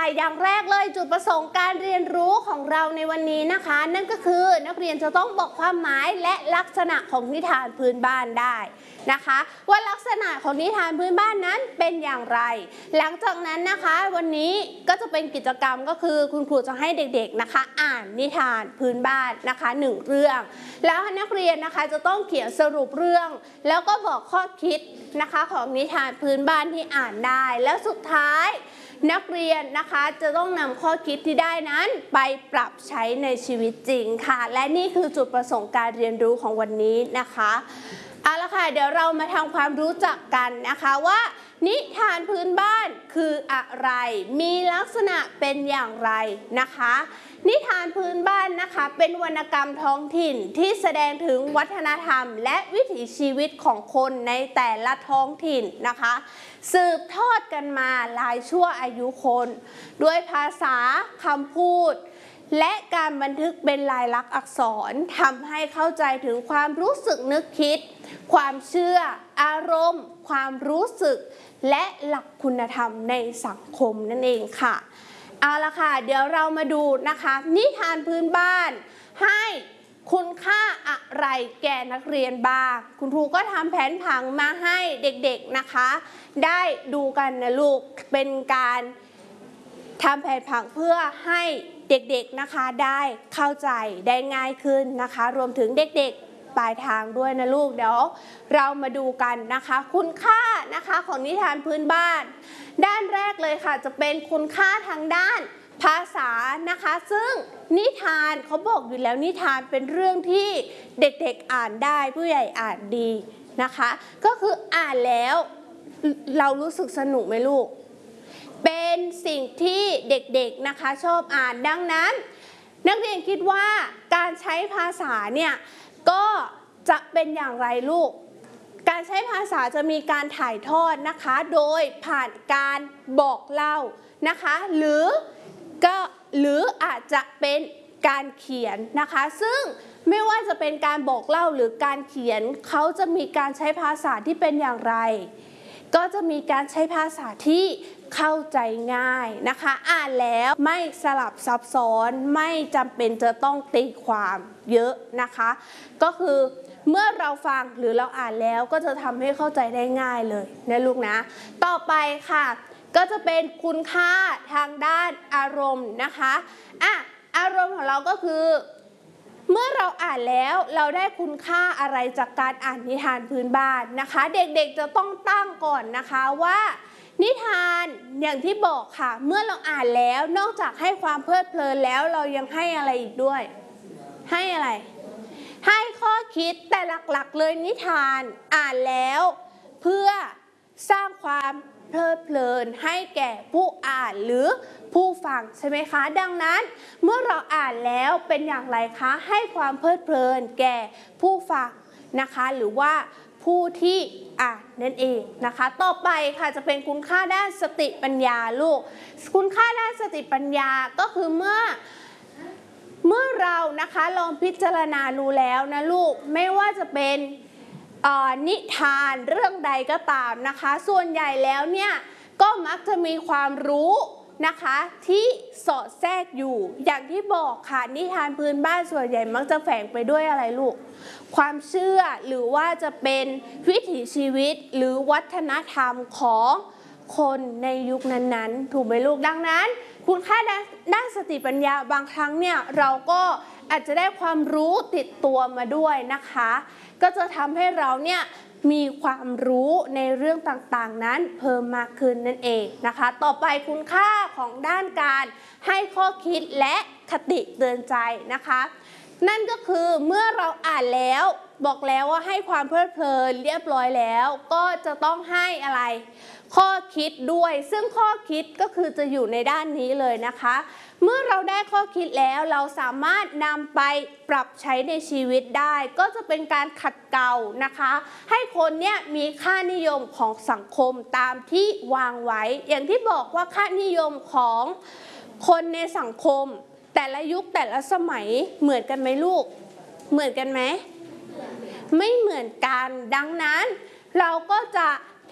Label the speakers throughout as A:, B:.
A: อย่างแรกเลยจุดประสงค์การเรียนรู้ของเราในวันนี้นะคะนั่นก็คือนักเรียนจะต้องบอกความหมายและลักษณะของนิทานพื้นบ้านได้นะคะว่าลักษณะของนิทานพื้นบ้านนั้นเป็นอย่างไรหลังจากนั้นนะคะวันนี้ก็จะเป็นกิจกรรมก็คือคุณครูจะให้เด็กๆนะคะอ่านนิทานพื้นบ้านนะคะ1เรื่องแล้วนักเรียนนะคะจะต้องเขียนสรุปเรื่องแล้วก็บอกข้อคิดนะคะของนิทานพื้นบ้านที่อ่านได้แล้วสุดท้ายนักเรียนนะคะจะต้องนำข้อคิดที่ได้นั้นไปปรับใช้ในชีวิตจริงค่ะและนี่คือจุดประสงค์การเรียนรู้ของวันนี้นะคะเอาละค่ะเดี๋ยวเรามาทำความรู้จักกันนะคะว่านิทานพื้นบ้านคืออะไรมีลักษณะเป็นอย่างไรนะคะนิทานพื้นบ้านนะคะเป็นวรรณกรรมท้องถิ่นที่แสดงถึงวัฒนธรรมและวิถีชีวิตของคนในแต่ละท้องถิ่นนะคะสืบทอดกันมาหลายชั่วอายุคนด้วยภาษาคำพูดและการบันทึกเป็นลายลักษณ์อักษรทำให้เข้าใจถึงความรู้สึกนึกคิดความเชื่ออารมณ์ความรู้สึกและหลักคุณธรรมในสังคมนั่นเองค่ะเอาละค่ะเดี๋ยวเรามาดูนะคะนิทานพื้นบ้านให้คุณค่าอะไรแก่นักเรียนบ้างคุณครูก็ทำแผนผังมาให้เด็กๆนะคะได้ดูกันนะลูกเป็นการทำแผนผังเพื่อให้เด็กๆนะคะได้เข้าใจได้ง่ายขึ้นนะคะรวมถึงเด็กๆปลายทางด้วยนะลูกเดี๋ยวเรามาดูกันนะคะคุณค่านะคะของนิทานพื้นบ้านด้านแรกเลยค่ะจะเป็นคุณค่าทางด้านภาษานะคะซึ่งนิทานเขาบอกอยู่แล้วนิทานเป็นเรื่องที่เด็กๆอ่านได้ผู้ใหญ่อ่านดีนะคะก็คืออ่านแล้วเรารู้สึกสนุกไหมลูกเป็นสิ่งที่เด็กๆนะคะชอบอ่านดังนั้นนักเรียนคิดว่าการใช้ภาษาเนี่ยก็จะเป็นอย่างไรลูกการใช้ภาษาจะมีการถ่ายทอดนะคะโดยผ่านการบอกเล่านะคะหรืออาจจะเป็นการเขียนนะคะซึ่งไม่ว่าจะเป็นการบอกเล่าหรือการเขียนเขาจะมีการใช้ภาษาที่เป็นอย่างไรก็จะมีการใช้ภาษาที่เข้าใจง่ายนะคะอ่านแล้วไม่สลับซับซ้อนไม่จำเป็นจะต้องตีความเยอะนะคะก็คือเมื่อเราฟังหรือเราอ่านแล้วก็จะทำให้เข้าใจได้ง่ายเลยนะลูกนะต่อไปค่ะก็จะเป็นคุณค่าทางด้านอารมณ์นะคะอารมณ์ของเราก็คือเมื่อเราอ่านแล้วเราได้คุณค่าอะไรจากการอ่านนิทานพื้นบ้านนะคะเด็กๆจะต้องตั้งก่อนนะคะว่านิทานอย่างที่บอกค่ะเมื่อเราอ่านแล้วนอกจากให้ความเพลิดเพลินแล้วเรายังให้อะไรอีกด้วยให้อะไรให้ข้อคิดแต่หลักๆเลยนิทานอ่านแล้วเพื่อสร้างความเพลิดเพลินให้แก่ผู้อ่านหรือผู้ฟังใช่ไหมคะดังนั้นเมื่อเราอ่านแล้วเป็นอย่างไรคะให้ความเพลิดเพลินแก่ผู้ฟังนะคะหรือว่าผู้ที่อ่านนั่นเองนะคะต่อไปค่ะจะเป็นคุณค่าด้านสติปัญญาลูกคุณค่าด้านสติปัญญาก็คือเมื่อเรานะคะลองพิจารณาดูแล้วนะลูกไม่ว่าจะเป็นนิทานเรื่องใดก็ตามนะคะส่วนใหญ่แล้วเนี่ยก็มักจะมีความรู้นะคะที่สอดแทรกอยู่อย่างที่บอกค่ะนิทานพื้นบ้านส่วนใหญ่มักจะแฝงไปด้วยอะไรลูกความเชื่อหรือว่าจะเป็นวิถีชีวิตหรือวัฒนธรรมของคนในยุคนั้นๆถูกไหมลูกดังนั้นคุณค่าด้านสติปัญญาบางครั้งเนี่ยเราก็อาจจะได้ความรู้ติดตัวมาด้วยนะคะก็จะทำให้เราเนี่ยมีความรู้ในเรื่องต่างๆนั้นเพิ่มมากขึ้นนั่นเองนะคะต่อไปคุณค่าของด้านการให้ข้อคิดและคติเตือนใจนะคะนั่นก็คือเมื่อเราอ่านแล้วบอกแล้วว่าให้ความเพลิดเพลินเรียบร้อยแล้วก็จะต้องให้อะไรข้อคิดด้วยซึ่งข้อคิดก็คือจะอยู่ในด้านนี้เลยนะคะเมื่อเราได้ข้อคิดแล้วเราสามารถนำไปปรับใช้ในชีวิตได้ก็จะเป็นการขัดเกลานะคะให้คนเนี่ยมีค่านิยมของสังคมตามที่วางไว้อย่างที่บอกว่าค่านิยมของคนในสังคมแต่ละยุคแต่ละสมัยเหมือนกันไหมลูกเหมือนกันไหมไม่เหมือนกันดังนั้นเราก็จะ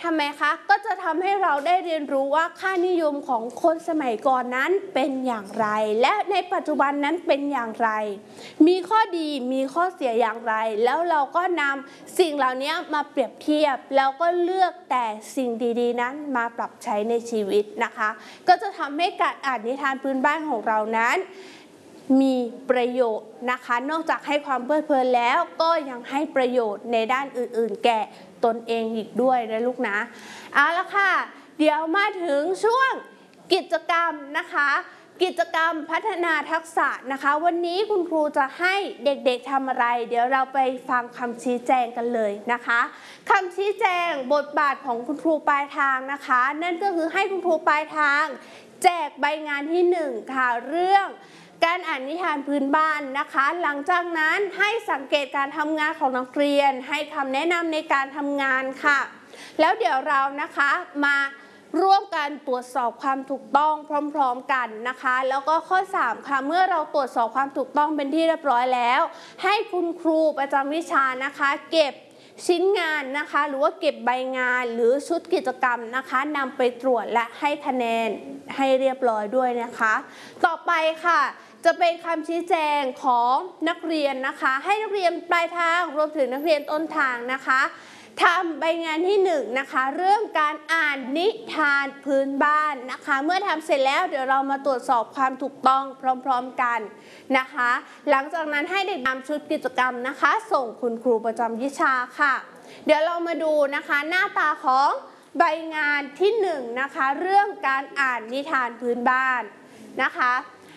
A: ทำไมคะ ก็จะทำให้เราได้เรียนรู้ว่าค่านิยมของคนสมัยก่อนนั้นเป็นอย่างไรและในปัจจุบันนั้นเป็นอย่างไรมีข้อดีมีข้อเสียอย่างไรแล้วเราก็นำสิ่งเหล่านี้มาเปรียบเทียบแล้วก็เลือกแต่สิ่งดีๆนั้นมาปรับใช้ในชีวิตนะคะก็จะทำให้การอ่านนิทานพื้นบ้านของเรานั้นมีประโยชน์นะคะนอกจากให้ความเพลิดเพลินแล้วก็ยังให้ประโยชน์ในด้านอื่นๆแก่ตนเองอีกด้วยนะลูกนะเอาละค่ะเดี๋ยวมาถึงช่วงกิจกรรมนะคะกิจกรรมพัฒนาทักษะนะคะวันนี้คุณครูจะให้เด็กๆทำอะไรเดี๋ยวเราไปฟังคำชี้แจงกันเลยนะคะคำชี้แจงบทบาทของคุณครูปลายทางนะคะนั่นก็คือให้คุณครูปลายทางแจกใบงานที่1ค่ะเรื่องการอ่านนิทานพื้นบ้านนะคะหลังจากนั้นให้สังเกตการทำงานของนักเรียนให้คำแนะนำในการทำงานค่ะแล้วเดี๋ยวเรานะคะมาร่วมกันตรวจสอบความถูกต้องพร้อมๆกันนะคะแล้วก็ข้อ3ค่ะเมื่อเราตรวจสอบความถูกต้องเป็นที่เรียบร้อยแล้วให้คุณครูประจำวิชานะคะเก็บชิ้นงานนะคะหรือว่าเก็บใบงานหรือชุดกิจกรรมนะคะนำไปตรวจและให้คะแนนให้เรียบร้อยด้วยนะคะต่อไปค่ะจะเป็นคำชี้แจงของนักเรียนนะคะให้นักเรียนปลายทางรวมถึงนักเรียนต้นทางนะคะทำใบงานที่1นะคะเรื่องการอ่านนิทานพื้นบ้านนะคะเมื่อทำเสร็จแล้วเดี๋ยวเรามาตรวจสอบความถูกต้องพร้อมๆกันนะคะหลังจากนั้นให้เด็กนำชุดกิจกรรมนะคะส่งคุณครูประจำวิชาค่ะเดี๋ยวเรามาดูนะคะหน้าตาของใบงานที่1นะคะเรื่องการอ่านนิทานพื้นบ้านนะคะ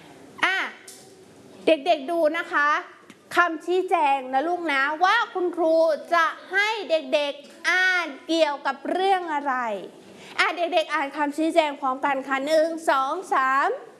A: เด็กๆดูนะคะคำชี้แจงนะลูกนะว่าคุณครูจะให้เด็กๆอ่านเกี่ยวกับเรื่องอะไรเด็กๆอ่านคำชี้แจงพร้อมกันค่ะ1 2 3